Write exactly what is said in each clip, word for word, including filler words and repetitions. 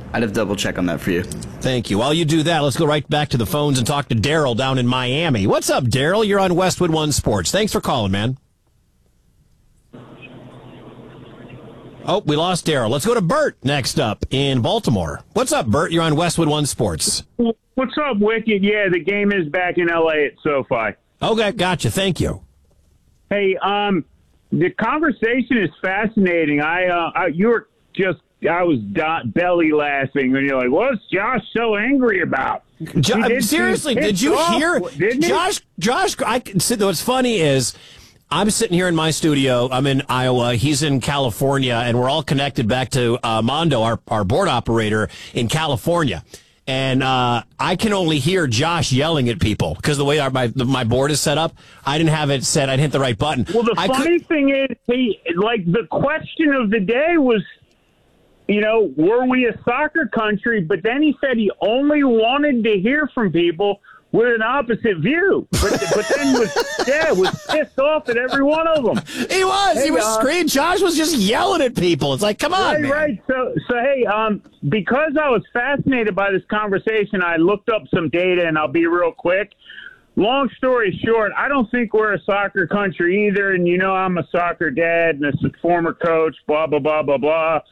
I'd have double check on that for you. Thank you. While you do that, let's go right back to the phones and talk to Daryl down in Miami. What's up, Daryl? You're on Westwood One Sports. Thanks for calling, man. Oh, we lost Daryl. Let's go to Bert next up in Baltimore. What's up, Bert? You're on Westwood One Sports. What's up, Wicked? Yeah, the game is back in L A at SoFi. Okay, gotcha. Thank you. Hey, um, the conversation is fascinating. I, uh, I you were just, I was dot belly laughing when you're like, "What's Josh so angry about?" Jo- did, seriously, did you off, hear? Josh, Josh, I can see. What's funny is, I'm sitting here in my studio. I'm in Iowa. He's in California, and we're all connected back to uh, Mondo, our, our board operator in California. And uh, I can only hear Josh yelling at people because the way our, my my board is set up, I didn't have it set. I didn't hit the right button. Well, the I funny could- thing is, he like the question of the day was, you know, were we a soccer country? But then he said he only wanted to hear from people with an opposite view. But, but then was yeah, was pissed off at every one of them. He was. Hey, he was uh, screaming. Josh was just yelling at people. It's like, come on, Right, man. right. So, so hey, um, because I was fascinated by this conversation, I looked up some data, and I'll be real quick. Long story short, I don't think we're a soccer country either. And you know, I'm a soccer dad and a former coach. Blah blah blah blah blah.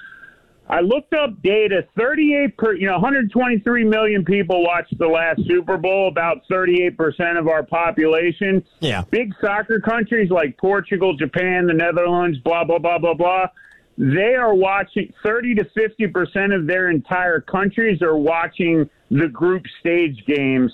I looked up data. thirty-eight per, you know, one hundred twenty-three million people watched the last Super Bowl. About thirty-eight percent of our population. Yeah. Big soccer countries like Portugal, Japan, the Netherlands, blah blah blah blah blah. They are watching. thirty to fifty percent of their entire countries are watching the group stage games.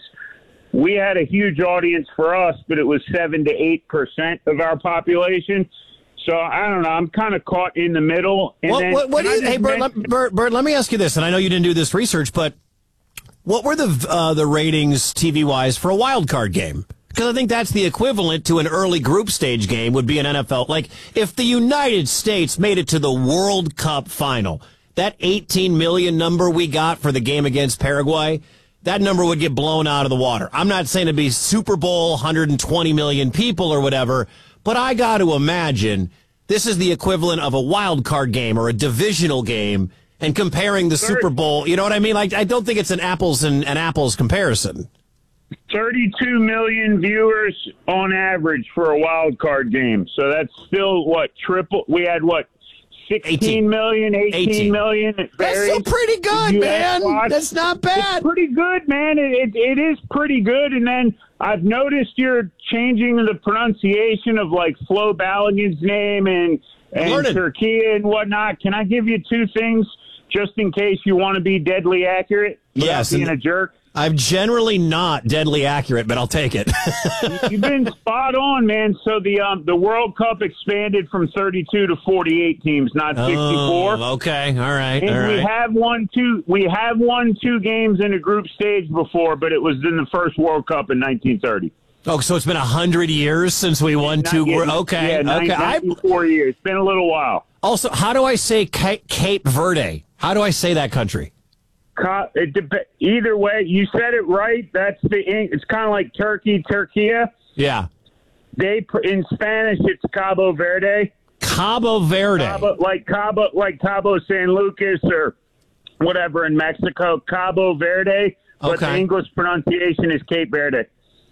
We had a huge audience for us, but it was seven to eight percent of our population. So I don't know. I'm kind of caught in the middle. And What, then, what, what do can I you, just hey, Bert, mention- let, Bert, Bert, let me ask you this, and I know you didn't do this research, but what were the uh, the ratings T V-wise for a wild card game? Because I think that's the equivalent to an early group stage game would be an N F L. Like, if the United States made it to the World Cup final, that eighteen million number we got for the game against Paraguay, that number would get blown out of the water. I'm not saying it'd be Super Bowl, one hundred twenty million people or whatever, but I got to imagine this is the equivalent of a wild card game or a divisional game, and comparing the Super Bowl, you know what I mean? Like, I don't think it's an apples and an apples comparison. thirty-two million viewers on average for a wild card game. So that's still, what, triple? We had, what, sixteen million, eighteen million? It That's varies. still pretty good, You man. watch- That's not bad. It's pretty good, man. It, it it is pretty good. And then I've noticed you're changing the pronunciation of like Flo Balogun's name and and Learning. Turkey and whatnot. Can I give you two things just in case you want to be deadly accurate without Yes, being and- a jerk? I'm generally not deadly accurate, but I'll take it. You've been spot on, man. So the um, the World Cup expanded from thirty-two to forty-eight teams, not sixty-four. Oh, okay. All right. And all we right. have won two. We have won two games in a group stage before, but it was in the first World Cup in nineteen thirty. Oh, so it's been a hundred years since we won two. Yeah, wor- Okay. yeah, okay. I, ninety-four years. It's been a little while. also, how do I say Ca- Cape Verde? How do I say that country? Co- It dep- either way, you said it right. That's the. It's kind of like Turkey, Turkia. Yeah. They pr- in Spanish, it's Cabo Verde. Cabo Verde. Cabo, like Cabo, like Cabo San Lucas or whatever in Mexico, Cabo Verde. But the Okay. English pronunciation is Cape Verde.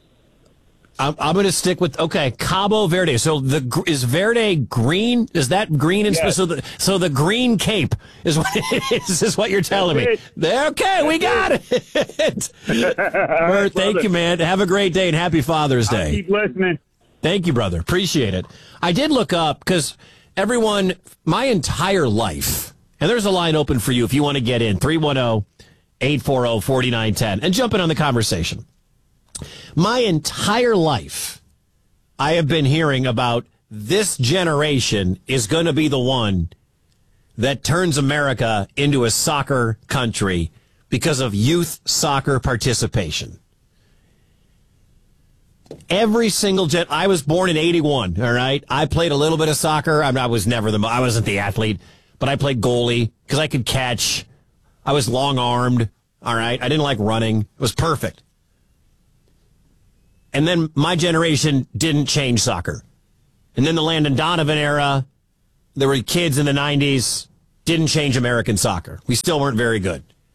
I'm, I'm going to stick with okay, Cabo Verde. So the gr- is Verde green? Is that green? In, Yes. So the so the green cape is what it is. Is what you're telling me? That's it. There, okay, we got it. Bert, thank brother. you, man. Have a great day and happy Father's Day. Keep listening. Thank you, brother. Appreciate it. I did look up because everyone, my entire life, and there's a line open for you if you want to get in, three one zero, eight four zero, four nine one zero, and jump in on the conversation. My entire life, I have been hearing about this generation is going to be the one that turns America into a soccer country because of youth soccer participation. Every single gen. I was born in eighty-one. All right, I played a little bit of soccer. I, mean, I was never the. I wasn't the athlete, but I played goalie because I could catch. I was long armed. All right, I didn't like running. It was perfect. And then my generation didn't change soccer. And then the Landon Donovan era, there were kids in the nineties, didn't change American soccer. We still weren't very good.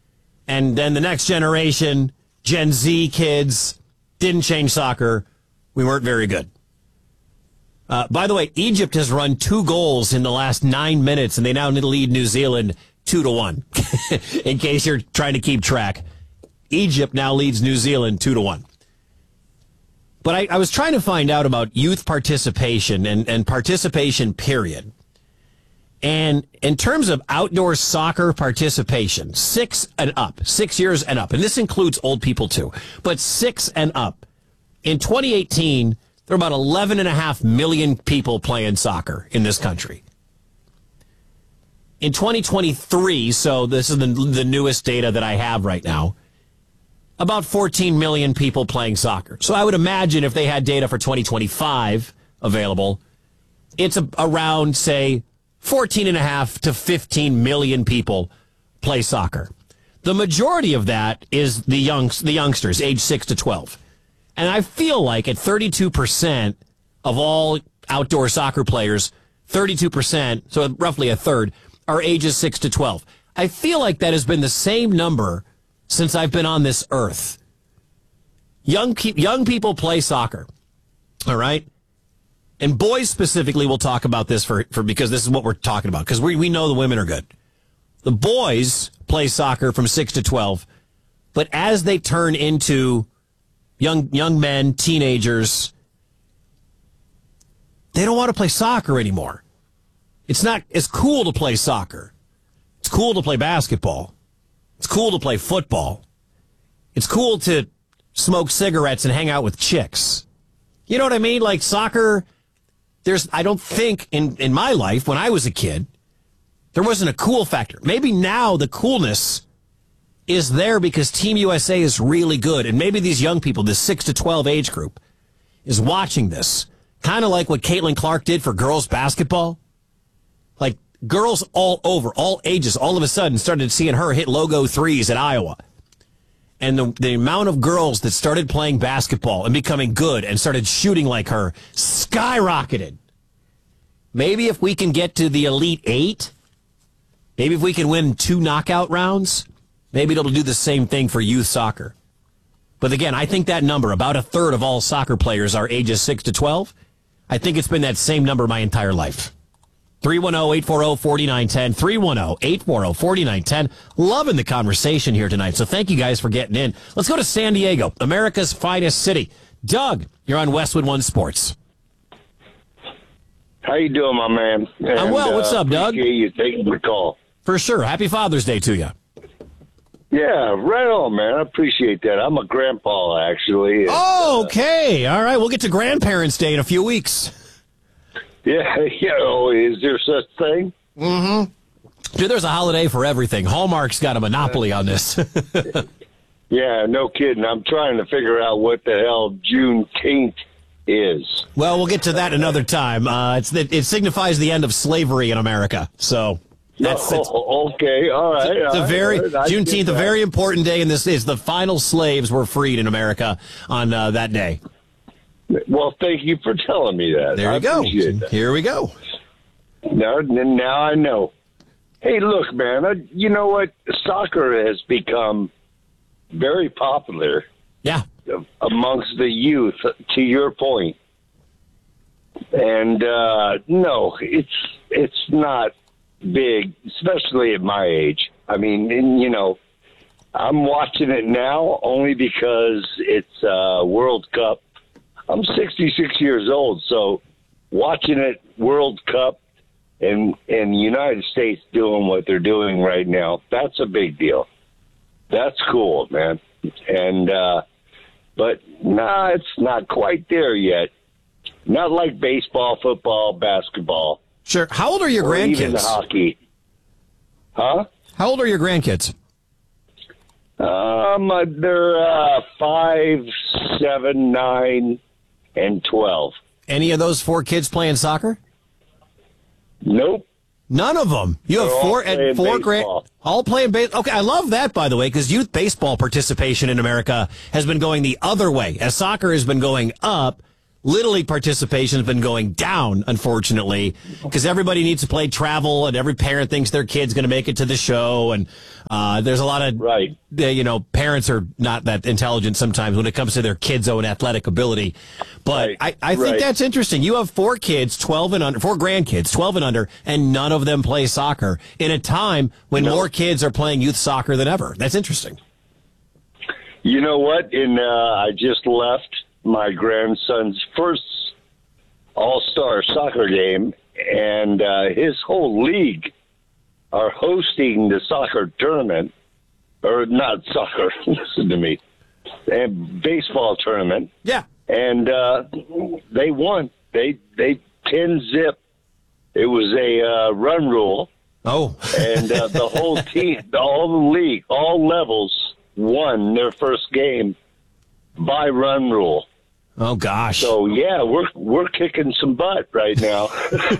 And then the next generation, Gen Z kids, didn't change soccer. We weren't very good. Uh, by the way, Egypt has run two goals in the last nine minutes, and they now lead New Zealand two to one. In case you're trying to keep track, Egypt now leads New Zealand two to one. But I, I was trying to find out about youth participation and, and participation period. And in terms of outdoor soccer participation, six and up, six years and up, and this includes old people too, but six and up. In twenty eighteen, there were about eleven and a half million people playing soccer in this country. In twenty twenty-three, so this is the, the newest data that I have right now, about fourteen million people playing soccer. So I would imagine if they had data for twenty twenty-five available, it's a, around, say, fourteen and a half to fifteen million people play soccer. The majority of that is the young, the youngsters, age six to twelve. And I feel like at thirty-two percent of all outdoor soccer players, thirty-two percent, so roughly a third, are ages six to twelve. I feel like that has been the same number since I've been on this earth. Young, young people play soccer, all right? And boys specifically, we'll talk about this for, for because this is what we're talking about, because we, we know the women are good. The boys play soccer from six to twelve, but as they turn into young young men, teenagers, they don't want to play soccer anymore. It's not as cool to play soccer. It's cool to play basketball. It's cool to play football. It's cool to smoke cigarettes and hang out with chicks. You know what I mean? Like soccer, there's, I don't think in, in my life, when I was a kid, there wasn't a cool factor. Maybe now the coolness is there because Team U S A is really good. And maybe these young people, this six to twelve age group, is watching this. Kind of like what Caitlin Clark did for girls basketball. Like girls all over, all ages, all of a sudden started seeing her hit logo threes at Iowa. And the, the amount of girls that started playing basketball and becoming good and started shooting like her skyrocketed. Maybe if we can get to the Elite Eight, maybe if we can win two knockout rounds, maybe it'll do the same thing for youth soccer. But again, I think that number, about a third of all soccer players are ages six to twelve. I think it's been that same number my entire life. three one zero, eight four zero, four nine one zero, three one zero, eight four zero, four nine one zero. Loving the conversation here tonight, so thank you guys for getting in. Let's go to San Diego, America's finest city. Doug, you're on Westwood One Sports. How you doing, my man? And, I'm well. What's uh, up, Doug? Appreciate you taking the call. For sure. Happy Father's Day to you. Yeah, right on, man. I appreciate that. I'm a grandpa, actually. And, oh, okay. All right. We'll get to Grandparents' Day in a few weeks. Yeah, you know, is there such thing? Mm-hmm. Dude, there's a holiday for everything. Hallmark's got a monopoly on this. Yeah, no kidding. I'm trying to figure out what the hell Juneteenth is. Well, we'll get to that another time. Uh, it's the, it signifies the end of slavery in America. So that's it's, oh, okay. All right. It's a all very right. Juneteenth, a very important day, and this is the final slaves were freed in America on uh, that day. Well, thank you for telling me that. There you I go. That. Here we go. Now, now I know. Hey, look, man. I, you know what? Soccer has become very popular. Yeah. Amongst the youth, to your point. And uh, no, it's it's not big, especially at my age. I mean, and, you know, I'm watching it now only because it's uh, World Cup. I'm sixty-six years old, so watching it World Cup and and the United States doing what they're doing right now, that's a big deal. That's cool, man. And uh, but nah, it's not quite there yet. Not like baseball, football, basketball. Sure. How old are your or grandkids? Even hockey. Huh? How old are your grandkids? Um, uh, they're uh, five, seven, nine, and twelve. Any of those four kids playing soccer? Nope. None of them. You They're have four and four grand, all playing baseball. Okay, I love that, by the way, because youth baseball participation in America has been going the other way. As soccer has been going up, Little League participation has been going down, unfortunately, because everybody needs to play travel, and every parent thinks their kid's going to make it to the show, and uh, there's a lot of, right. uh, you know, parents are not that intelligent sometimes when it comes to their kids' own athletic ability. But right. I, I think right. that's interesting. You have four kids, twelve and under, four grandkids, twelve and under, and none of them play soccer in a time when no. more kids are playing youth soccer than ever. That's interesting. You know what? In uh, I just left my grandson's first all-star soccer game, and uh, his whole league are hosting the soccer tournament, or not soccer, listen to me, a baseball tournament. Yeah. And uh, they won. They they ten zip. It was a uh, run rule. Oh. And uh, the whole team, all the league, all levels won their first game by run rule. Oh gosh. So yeah, we're we're kicking some butt right now.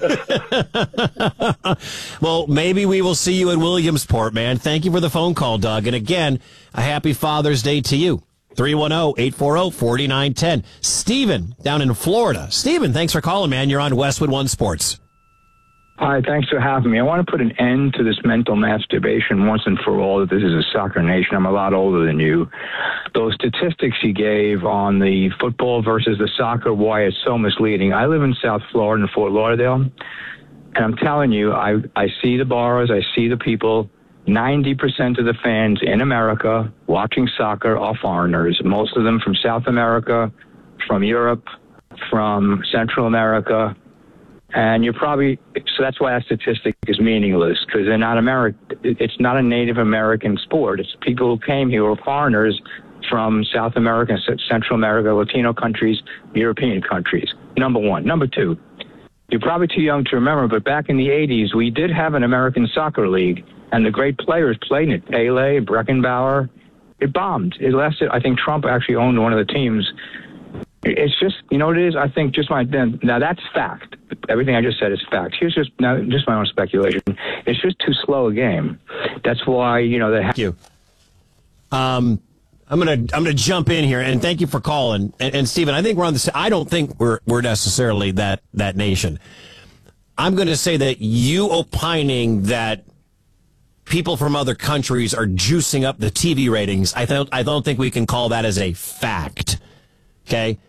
Well, maybe we will see you in Williamsport, man. Thank you for the phone call, Doug. And again, a happy Father's Day to you. three one zero, eight four zero, four nine one zero. Stephen, down in Florida. Stephen, thanks for calling, man. You're on Westwood One Sports. Hi, thanks for having me. I want to put an end to this mental masturbation once and for all that this is a soccer nation. I'm a lot older than you. Those statistics you gave on the football versus the soccer, why it's so misleading. I live in South Florida, in Fort Lauderdale, and I'm telling you, I, I see the bars, I see the people. ninety percent of the fans in America watching soccer are foreigners, most of them from South America, from Europe, from Central America. And you're probably, so that's why that statistic is meaningless, because they're not American. It's not a Native American sport. It's people who came here, who are foreigners from South America, Central America, Latino countries, European countries. Number one. Number two, you're probably too young to remember, but back in the eighties, we did have an American soccer league, and the great players played in it. Pele, Breckenbauer. It bombed. It lasted, I think Trump actually owned one of the teams. It's just, you know what it is? I think just my, now that's fact. Everything I just said is fact. Here's just, now, just my own speculation. It's just too slow a game. That's why, you know, they have. Thank you. Um, I'm gonna I'm gonna jump in here and thank you for calling. And, and Stephen, I think we're on the. I don't think we're we're necessarily that that nation. I'm going to say that you opining that people from other countries are juicing up the T V ratings. I don't I don't think we can call that as a fact. Okay.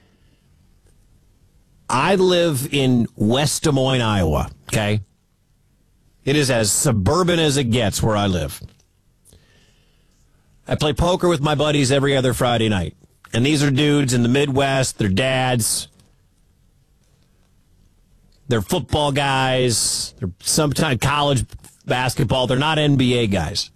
I live in West Des Moines, Iowa. Okay. It is as suburban as it gets where I live. I play poker with my buddies every other Friday night. And these are dudes in the Midwest. They're dads. They're football guys. They're sometimes college basketball. They're not N B A guys.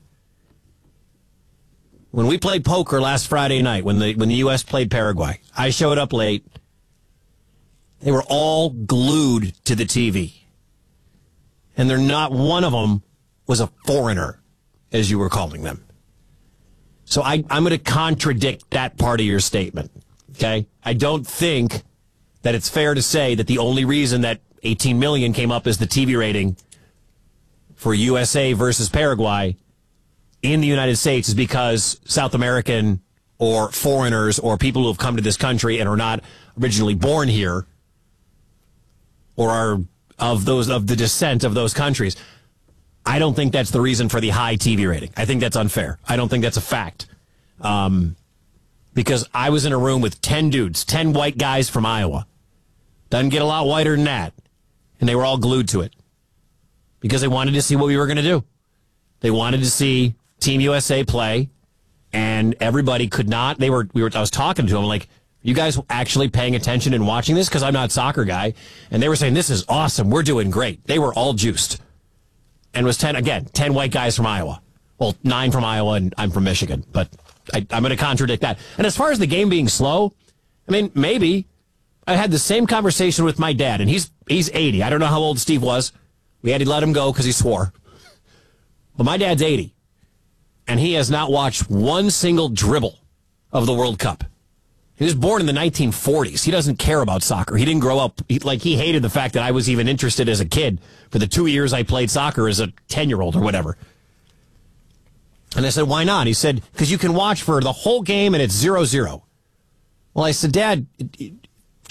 When we played poker last Friday night, when the when the U S played Paraguay, I showed up late. They were all glued to the T V. And they're not one of them was a foreigner, as you were calling them. So I, I'm going to contradict that part of your statement, okay? I don't think that it's fair to say that the only reason that eighteen million came up as the T V rating for U S A versus Paraguay in the United States is because South American or foreigners or people who have come to this country and are not originally born here or are of those of the descent of those countries. I don't think that's the reason for the high T V rating. I think that's unfair. I don't think that's a fact. Um, because I was in a room with ten dudes, ten white guys from Iowa. Doesn't get a lot whiter than that. And they were all glued to it because they wanted to see what we were going to do. They wanted to see Team U S A play, and everybody could not. They were. We were. I was talking to them like, "You guys actually paying attention and watching this?" Because I'm not a soccer guy, and they were saying, "This is awesome. We're doing great." They were all juiced. And was ten, again, ten white guys from Iowa. Well, nine from Iowa, and I'm from Michigan. But I, I'm going to contradict that. And as far as the game being slow, I mean, maybe. I had the same conversation with my dad, and he's he's eighty. I don't know how old Steve was. We had to let him go because he swore. But my dad's eighty, and he has not watched one single dribble of the World Cup. He was born in the nineteen forties. He doesn't care about soccer. He didn't grow up, he, like he hated the fact that I was even interested as a kid for the two years I played soccer as a ten-year-old or whatever. And I said, why not? He said, because you can watch for the whole game and it's zero zero. Well, I said, Dad,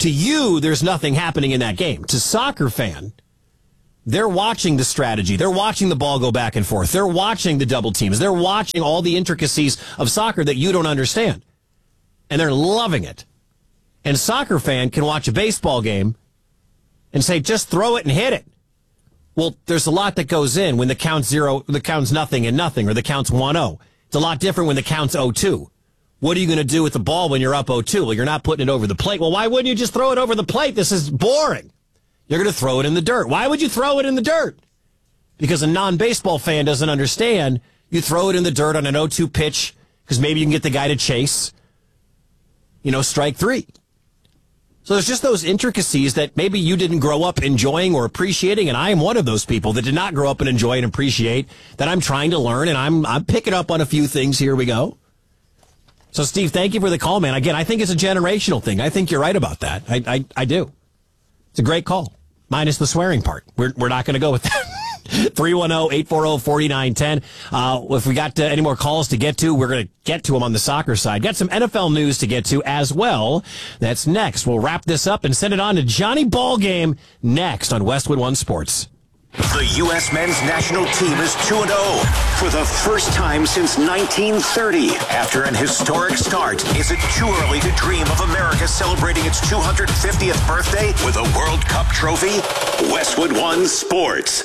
To you, there's nothing happening in that game. To soccer fan, they're watching the strategy. They're watching the ball go back and forth. They're watching the double teams. They're watching all the intricacies of soccer that you don't understand. And they're loving it. And soccer fan can watch a baseball game and say, just throw it and hit it. Well, there's a lot that goes in when the count's zero, the count's nothing and nothing, or the count's one oh. It's a lot different when the count's oh two. What are you going to do with the ball when you're up oh two? Well, you're not putting it over the plate. Well, why wouldn't you just throw it over the plate? This is boring. You're going to throw it in the dirt. Why would you throw it in the dirt? Because a non-baseball fan doesn't understand. You throw it in the dirt on an oh two pitch because maybe you can get the guy to chase. You know, strike three. So there's just those intricacies that maybe you didn't grow up enjoying or appreciating, and I am one of those people that did not grow up and enjoy and appreciate that I'm trying to learn, and I'm I'm picking up on a few things. Here we go. So, Steve, thank you for the call, man. Again, I think it's a generational thing. I think you're right about that. I I, I do. It's a great call, minus the swearing part. We're we're not going to go with that. three one zero, eight four zero, four nine one zero. Uh, if we got uh, any more calls to get to, we're going to get to them on the soccer side. Got some N F L news to get to as well. That's next. We'll wrap this up and send it on to Johnny Ballgame next on Westwood One Sports. The U S men's national team is two and oh for the first time since nineteen thirty. After an historic start, is it too early to dream of America celebrating its two hundred fiftieth birthday with a World Cup trophy? Westwood One Sports.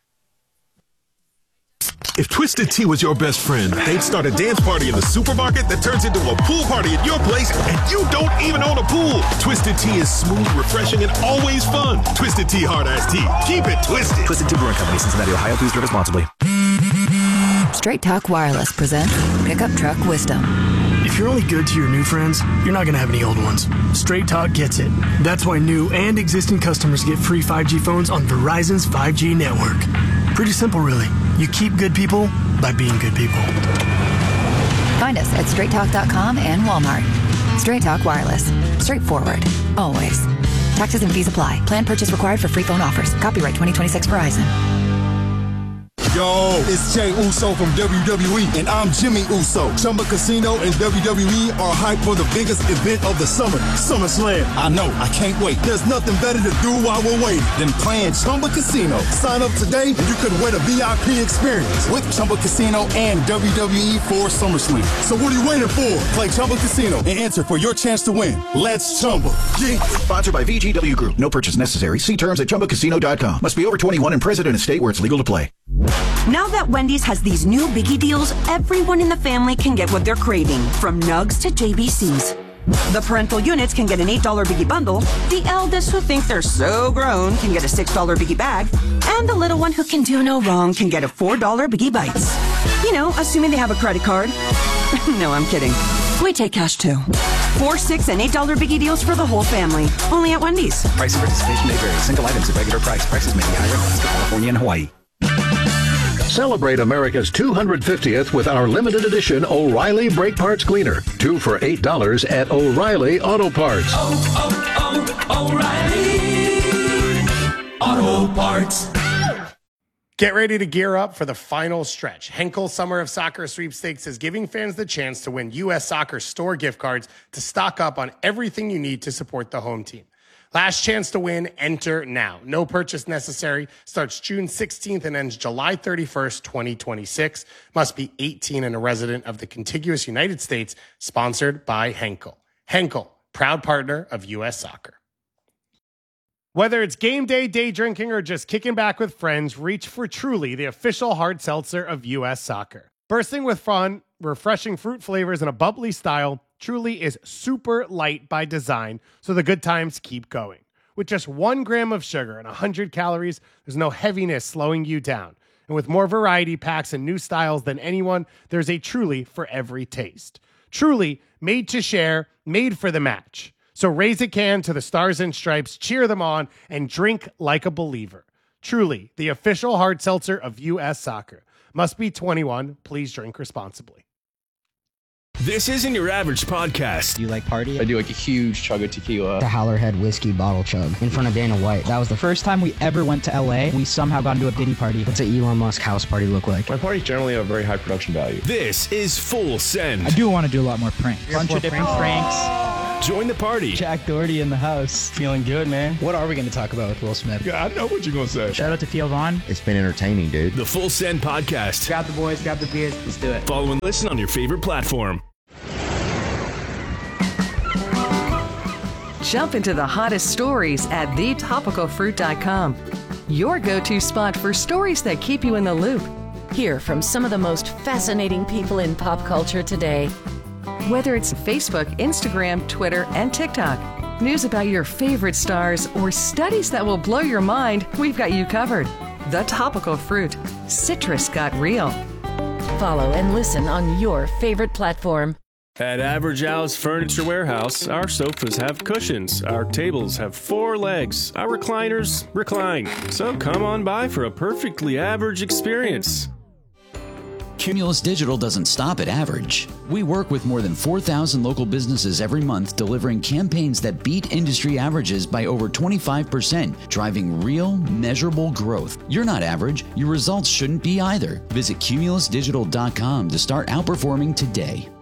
If Twisted Tea was your best friend, they'd start a dance party in the supermarket that turns into a pool party at your place, and you don't even own a pool. Twisted Tea is smooth, refreshing, and always fun. Twisted Tea Hard Iced Tea. Keep it twisted. Twisted Tea Brewing Company, Cincinnati, Ohio. Please drink responsibly. Straight Talk Wireless presents Pickup Truck Wisdom. If you're only good to your new friends, you're not going to have any old ones. Straight Talk gets it. That's why new and existing customers get free five G phones on Verizon's five G network. Pretty simple, really. You keep good people by being good people. Find us at straight talk dot com and Walmart. Straight Talk Wireless. Straightforward. Always. Taxes and fees apply. Plan purchase required for free phone offers. Copyright twenty twenty-six Verizon. Yo, it's Jay Uso from W W E, and I'm Jimmy Uso. Chumba Casino and W W E are hyped for the biggest event of the summer, SummerSlam. I know, I can't wait. There's nothing better to do while we're waiting than playing Chumba Casino. Sign up today, and you could win a V I P experience with Chumba Casino and W W E for SummerSlam. So what are you waiting for? Play Chumba Casino and enter for your chance to win. Let's Chumba. Yeah. Sponsored by V G W Group. No purchase necessary. See terms at chumba casino dot com. Must be over twenty-one and present in a state where it's legal to play. Now that Wendy's has these new Biggie deals, everyone in the family can get what they're craving, from nugs to J B Cs. The parental units can get an eight dollar Biggie bundle, the eldest who think they're so grown can get a six dollar Biggie bag, and the little one who can do no wrong can get a four dollar Biggie Bites. You know, assuming they have a credit card. No, I'm kidding. We take cash too. Four, six, and eight dollar Biggie deals for the whole family. Only at Wendy's. Price and participation may vary. Single items at regular price. Prices may be higher in Alaska, California, and Hawaii. Celebrate America's two hundred fiftieth with our limited edition O'Reilly Brake Parts Cleaner. Two for eight dollars at O'Reilly Auto Parts. Oh, oh, oh, O'Reilly Auto Parts. Get ready to gear up for the final stretch. Henkel Summer of Soccer Sweepstakes is giving fans the chance to win U S Soccer store gift cards to stock up on everything you need to support the home team. Last chance to win, enter now. No purchase necessary. Starts June sixteenth and ends July thirty-first, twenty twenty-six. Must be eighteen and a resident of the contiguous United States. Sponsored by Henkel. Henkel, proud partner of U S Soccer. Whether it's game day, day drinking, or just kicking back with friends, reach for Truly, the official hard seltzer of U S Soccer. Bursting with fun, refreshing fruit flavors, and a bubbly style, Truly is super light by design, so the good times keep going. With just one gram of sugar and one hundred calories, there's no heaviness slowing you down. And with more variety packs and new styles than anyone, there's a Truly for every taste. Truly, made to share, made for the match. So raise a can to the Stars and Stripes, cheer them on, and drink like a believer. Truly, the official hard seltzer of U S Soccer. Must be twenty-one. Please drink responsibly. This isn't your average podcast. Do you like party? I do like a huge chug of tequila. The Howlerhead whiskey bottle chug in front of Dana White. That was the first time we ever went to L A. We somehow got into a Diddy party. What's an Elon Musk house party look like? My parties generally have very high production value. This is Full Send. I do want to do a lot more pranks. A bunch of different pranks. Join the party. Jack Doherty in the house. Feeling good, man. What are we going to talk about with Will Smith? Yeah, I know what you're going to say. Shout out to Theo Vaughn. It's been entertaining, dude. The Full Send Podcast. Grab the boys, grab the beers. Let's do it. Follow and listen on your favorite platform. Jump into the hottest stories at the topical fruit dot com. Your go-to spot for stories that keep you in the loop. Hear from some of the most fascinating people in pop culture today. Whether it's Facebook, Instagram, Twitter, and TikTok, news about your favorite stars, or studies that will blow your mind, we've got you covered. The Topical Fruit. Citrus got real. Follow and listen on your favorite platform. At Average Al's Furniture Warehouse, our sofas have cushions, our tables have four legs, our recliners recline. So come on by for a perfectly average experience. Cumulus Digital doesn't stop at average. We work with more than four thousand local businesses every month, delivering campaigns that beat industry averages by over twenty-five percent, driving real, measurable growth. You're not average. Your results shouldn't be either. Visit cumulus digital dot com to start outperforming today.